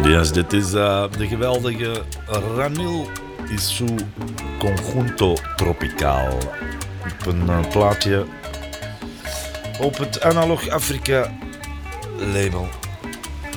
Yes, dit is de geweldige Ramil Issou Conjunto Tropical. Op een plaatje op het Analog Afrika label.